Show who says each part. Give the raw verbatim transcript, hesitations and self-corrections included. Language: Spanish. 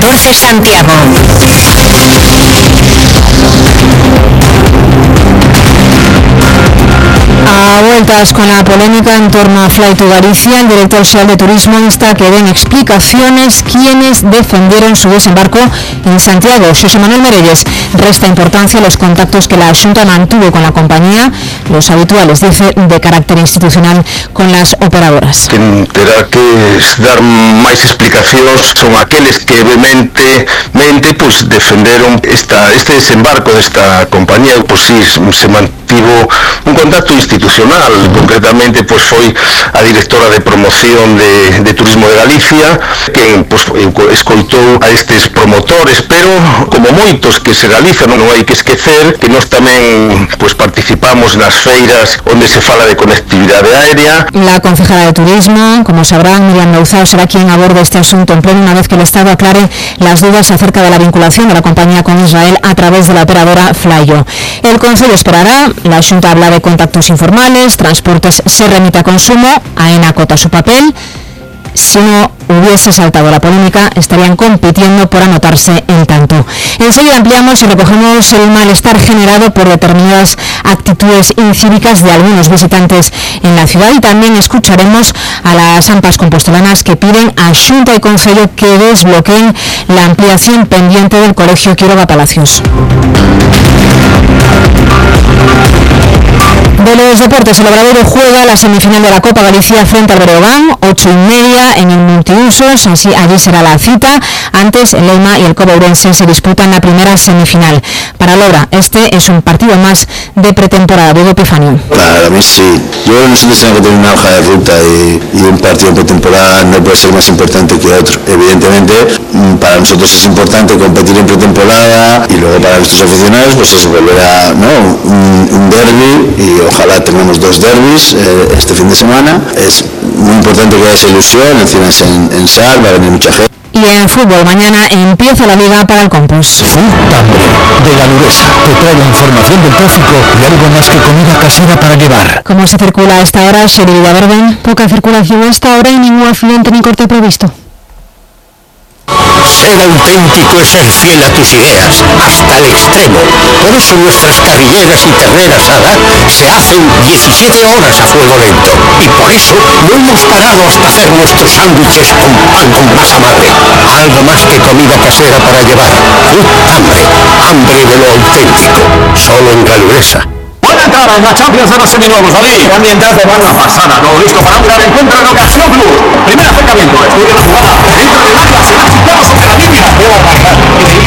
Speaker 1: catorce Santiago.
Speaker 2: A vueltas con la polémica en torno a Fly to Galicia, el director xeral de Turismo insta que den explicaciones quienes defendieron su desembarco en Santiago. Xosé Manuel Merelles resta importancia a los contactos que la Xunta mantuvo con la compañía, los habituales, dice, de carácter institucional con las operadoras.
Speaker 3: Quien terá que dar máis explicacións son aqueles que obviamente mente, pues, defenderon esta, este desembarco desta compañía. Pues sí, se mantivo un contacto institucional, concretamente pues foi a directora de promoción de, de Turismo de Galicia, que pues, escoitou a estes promotores, pero como moitos que se realizan, non hai que esquecer que nós tamén pues, participamos nas feiras onde se fala de conectividade aérea.
Speaker 2: La concejala de Turismo, como sabrán, Miriam Louzao, será quien aborde este asunto en pleno una vez que el Estado aclare las dudas acerca de la vinculación de la compañía con Israel a través de la operadora Flyo. El Concello esperará, la Xunta habla de contactos informales, Transportes se remite a consumo, AENA acota su papel. Si no hubiese saltado la polémica, estarían compitiendo por anotarse el tanto. Enseguida ampliamos y recogemos el malestar generado por determinadas actitudes incívicas de algunos visitantes en la ciudad, y también escucharemos a las AMPAs compostelanas que piden a Xunta y Concello que desbloqueen la ampliación pendiente del Colegio Quiroga Palacios. De los deportes, el Obradoiro juega la semifinal de la Copa Galicia frente al Breogán, ocho y media en el multiusos, así allí será la cita. Antes el Leima y el Cobo Ourense se disputan la primera semifinal. Para Lora, este es un partido más de pretemporada. Diego Epifanio.
Speaker 4: Para mí sí, yo creo que nosotros tenemos que tener una hoja de ruta y, y un partido en pretemporada no puede ser más importante que otro. Evidentemente, para nosotros es importante competir en pretemporada, y luego para nuestros aficionados pues es volver a, ¿no? un, un derbi, y ojalá tengamos dos derbis eh, este fin de semana. Es muy importante que haya esa ilusión, encima es en, en Sar, va a venir mucha gente.
Speaker 2: Y en fútbol, mañana empieza la liga para el Compus.
Speaker 5: Futambre, de Galuresa, te trae la información del tráfico y algo más que comida casera para llevar.
Speaker 2: ¿Cómo se circula a esta hora, Sherry Villaverde? Poca circulación a esta hora y ningún accidente ni corte previsto.
Speaker 5: Ser auténtico es ser fiel a tus ideas, hasta el extremo. Por eso nuestras carrilleras y ternera asada se hacen diecisiete horas a fuego lento. Y por eso no hemos parado hasta hacer nuestros sándwiches con pan con masa madre. Algo más que comida casera para llevar. Futambre, hambre de lo auténtico. Solo en Galuresa.
Speaker 6: Buena entrada en la Champions de los seminuevos, David. Ambientazo, buena pasada, todo listo para un gran encuentro en Ocasión Plus. Primer acercamiento, estudia la jugada.